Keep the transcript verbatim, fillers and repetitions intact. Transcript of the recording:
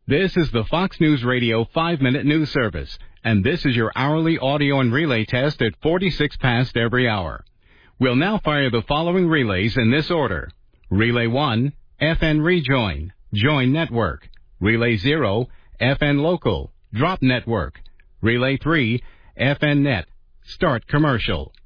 This is the Fox News Radio five-minute news service, and this is your hourly audio and relay test at forty-six past every hour. We'll now fire the following relays in this order. Relay one, F N Rejoin, Join Network. Relay zero, F N Local, Drop Network. Relay three, F N Net, Start Commercial.